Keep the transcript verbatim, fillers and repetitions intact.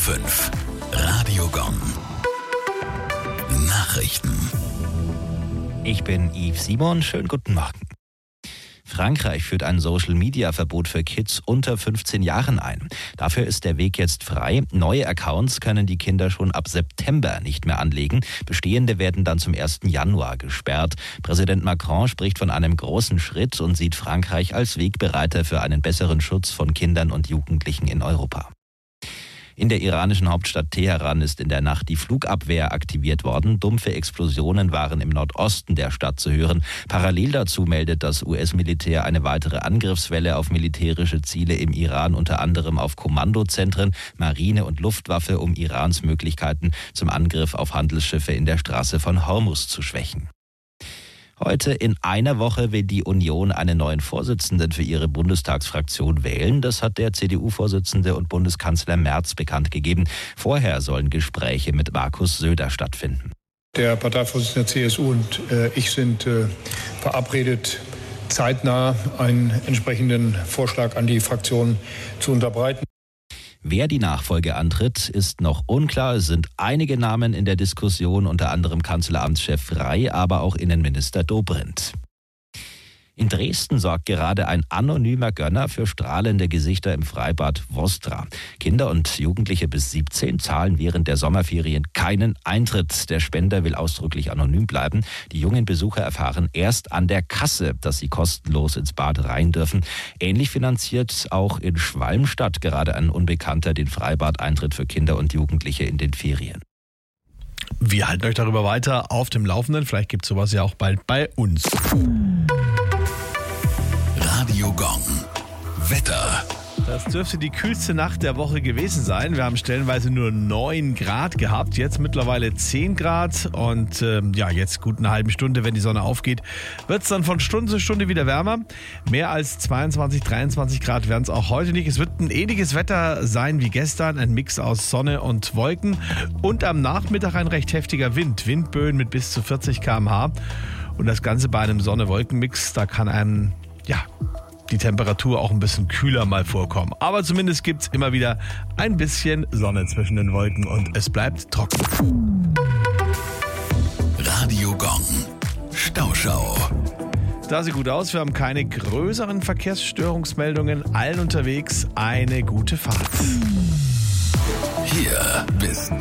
fünf. Radio Gong. Nachrichten. Ich bin Yves Simon, schönen guten Morgen. Frankreich führt ein Social-Media-Verbot für Kids unter fünfzehn Jahren ein. Dafür ist der Weg jetzt frei. Neue Accounts können die Kinder schon ab September nicht mehr anlegen. Bestehende werden dann zum ersten Januar gesperrt. Präsident Macron spricht von einem großen Schritt und sieht Frankreich als Wegbereiter für einen besseren Schutz von Kindern und Jugendlichen in Europa. In der iranischen Hauptstadt Teheran ist in der Nacht die Flugabwehr aktiviert worden. Dumpfe Explosionen waren im Nordosten der Stadt zu hören. Parallel dazu meldet das U S-Militär eine weitere Angriffswelle auf militärische Ziele im Iran, unter anderem auf Kommandozentren, Marine und Luftwaffe, um Irans Möglichkeiten zum Angriff auf Handelsschiffe in der Straße von Hormuz zu schwächen. Heute in einer Woche will die Union einen neuen Vorsitzenden für ihre Bundestagsfraktion wählen. Das hat der C D U-Vorsitzende und Bundeskanzler Merz bekannt gegeben. Vorher sollen Gespräche mit Markus Söder stattfinden. Der Parteivorsitzende der C S U und äh, ich sind äh, verabredet, zeitnah einen entsprechenden Vorschlag an die Fraktion zu unterbreiten. Wer die Nachfolge antritt, ist noch unklar. Es sind einige Namen in der Diskussion, unter anderem Kanzleramtschef Rey, aber auch Innenminister Dobrindt. In Dresden sorgt gerade ein anonymer Gönner für strahlende Gesichter im Freibad Vostra. Kinder und Jugendliche bis siebzehn zahlen während der Sommerferien keinen Eintritt. Der Spender will ausdrücklich anonym bleiben. Die jungen Besucher erfahren erst an der Kasse, dass sie kostenlos ins Bad rein dürfen. Ähnlich finanziert auch in Schwalmstadt gerade ein Unbekannter den Freibadeintritt für Kinder und Jugendliche in den Ferien. Wir halten euch darüber weiter auf dem Laufenden. Vielleicht gibt es sowas ja auch bald bei uns. Radio Gong. Wetter. Das dürfte die kühlste Nacht der Woche gewesen sein. Wir haben stellenweise nur neun Grad gehabt, jetzt mittlerweile zehn Grad. Und ähm, ja, jetzt gut eine halbe Stunde, wenn die Sonne aufgeht, wird es dann von Stunde zu Stunde wieder wärmer. Mehr als zweiundzwanzig, dreiundzwanzig Grad werden es auch heute nicht. Es wird ein ähnliches Wetter sein wie gestern, ein Mix aus Sonne und Wolken. Und am Nachmittag ein recht heftiger Wind, Windböen mit bis zu vierzig Kilometer pro Stunde. Und das Ganze bei einem Sonne-Wolken-Mix, da kann einem ja, die Temperatur auch ein bisschen kühler mal vorkommen. Aber zumindest gibt es immer wieder ein bisschen Sonne zwischen den Wolken und es bleibt trocken. Radio Gong. Stauschau. Da sieht gut aus. Wir haben keine größeren Verkehrsstörungsmeldungen. Allen unterwegs eine gute Fahrt. Hier bis